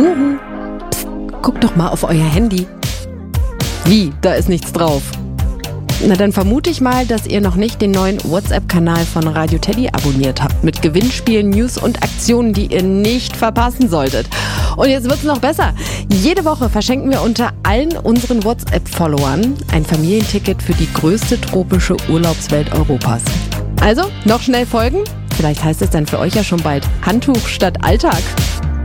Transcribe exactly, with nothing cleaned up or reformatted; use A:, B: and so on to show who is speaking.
A: Huhu. Psst, guckt doch mal auf euer Handy. Wie? Da ist nichts drauf. Na, dann vermute ich mal, dass ihr noch nicht den neuen WhatsApp-Kanal von Radio Teddy abonniert habt. Mit Gewinnspielen, News und Aktionen, die ihr nicht verpassen solltet. Und jetzt wird's noch besser. Jede Woche verschenken wir unter allen unseren WhatsApp-Followern ein Familienticket für die größte tropische Urlaubswelt Europas. Also, noch schnell folgen? Vielleicht heißt es dann für euch ja schon bald Handtuch statt Alltag.